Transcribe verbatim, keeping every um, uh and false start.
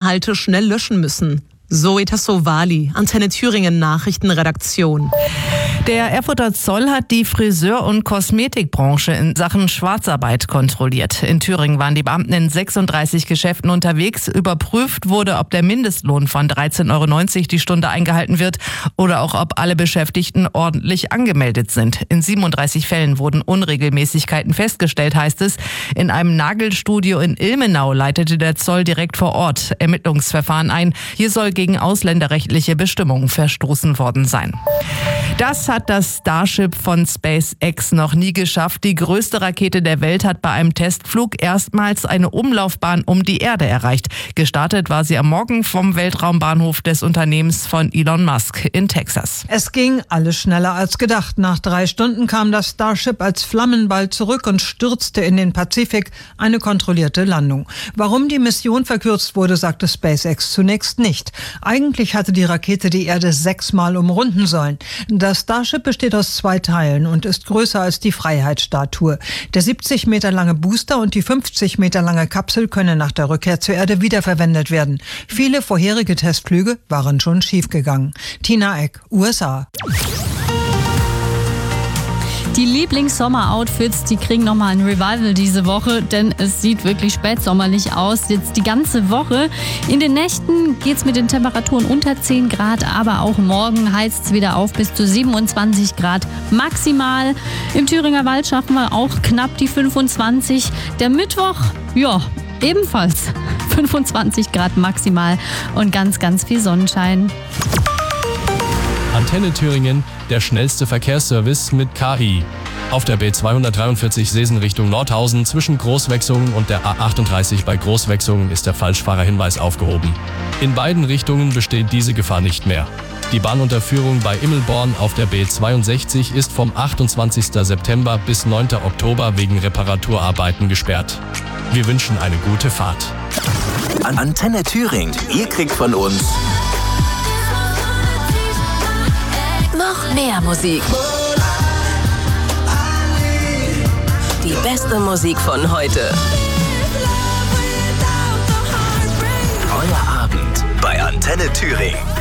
Inhalte schnell löschen müssen. Zoe Tassovali, Antenne Thüringen Nachrichtenredaktion. Der Erfurter Zoll hat die Friseur- und Kosmetikbranche in Sachen Schwarzarbeit kontrolliert. In Thüringen waren die Beamten in sechsunddreißig Geschäften unterwegs. Überprüft wurde, ob der Mindestlohn von dreizehn Euro neunzig die Stunde eingehalten wird oder auch ob alle Beschäftigten ordentlich angemeldet sind. In siebenunddreißig Fällen wurden Unregelmäßigkeiten festgestellt, heißt es. In einem Nagelstudio in Ilmenau leitete der Zoll direkt vor Ort Ermittlungsverfahren ein. Hier soll gegen ausländerrechtliche Bestimmungen verstoßen worden sein. Das hat das Starship von SpaceX noch nie geschafft. Die größte Rakete der Welt hat bei einem Testflug erstmals eine Umlaufbahn um die Erde erreicht. Gestartet war sie am Morgen vom Weltraumbahnhof des Unternehmens von Elon Musk in Texas. Es ging alles schneller als gedacht. Nach drei Stunden kam das Starship als Flammenball zurück und stürzte in den Pazifik. Eine kontrollierte Landung. Warum die Mission verkürzt wurde, sagte SpaceX zunächst nicht. Eigentlich hatte die Rakete die Erde sechsmal umrunden sollen. Das Starship besteht aus zwei Teilen und ist größer als die Freiheitsstatue. Der siebzig Meter lange Booster und die fünfzig Meter lange Kapsel können nach der Rückkehr zur Erde wiederverwendet werden. Viele vorherige Testflüge waren schon schiefgegangen. Tina Eck, U S A. Die Lieblings-Sommer-Outfits, die kriegen nochmal ein Revival diese Woche, denn es sieht wirklich spätsommerlich aus. Jetzt die ganze Woche. In den Nächten geht es mit den Temperaturen unter zehn Grad, aber auch morgen heizt es wieder auf bis zu siebenundzwanzig Grad maximal. Im Thüringer Wald schaffen wir auch knapp die fünfundzwanzig. Der Mittwoch, ja, ebenfalls fünfundzwanzig Grad maximal und ganz, ganz viel Sonnenschein. Antenne Thüringen, der schnellste Verkehrsservice mit K I. Auf der B zweihundertdreiundvierzig Seesen Richtung Nordhausen zwischen Großwechsungen und der A achtunddreißig bei Großwechsungen ist der Falschfahrerhinweis aufgehoben. In beiden Richtungen besteht diese Gefahr nicht mehr. Die Bahnunterführung bei Immelborn auf der B zweiundsechzig ist vom achtundzwanzigsten September bis neunten Oktober wegen Reparaturarbeiten gesperrt. Wir wünschen eine gute Fahrt. Antenne Thüringen, ihr kriegt von uns noch mehr Musik. Die beste Musik von heute. Euer Abend bei Antenne Thüringen.